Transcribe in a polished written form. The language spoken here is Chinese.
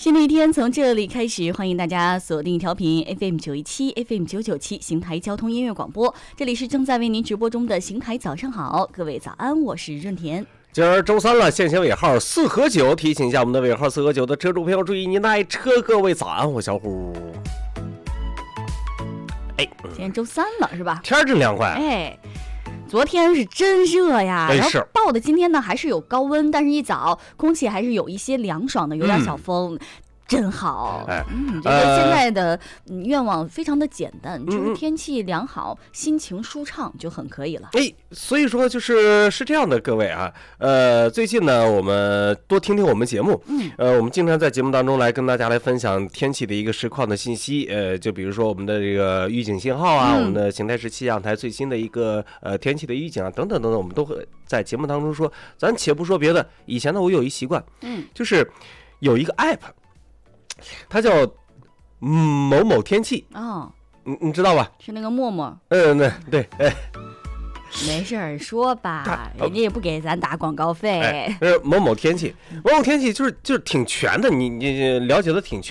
新的一天从这里开始，欢迎大家锁定调频 FM917 FM997 邢台交通音乐广播，这里是正在为您直播中的邢台早上好，各位早安，我是润田。 今儿周三了，限行尾号4和9，提醒一下我们的尾号4和9的车主朋友注意您的爱车。各位早安，我小虎。 今天周三了是吧？ 天真凉快。 昨天是真热呀，然后是到的今天呢还是有高温，但是一早空气还是有一些凉爽的，有点小风。真好，这个现在的愿望非常的简单，就是天气良好，心情舒畅就很可以了。 所以说是这样的，各位啊，最近呢，我们多听听我们节目，我们经常在节目当中来跟大家来分享天气的一个实况的信息，就比如说我们的这个预警信号啊，我们的邢台市气象台最新的一个天气的预警啊，等等等等，我们都会在节目当中说。咱且不说别的，以前呢我有一习惯，就是有一个 app。它叫某某天气你知道吧？ 是那个陌陌。 对， 没事儿说吧，人家也不给咱打广告费。 某某天气，某某天气就是挺全的，你了解的挺全。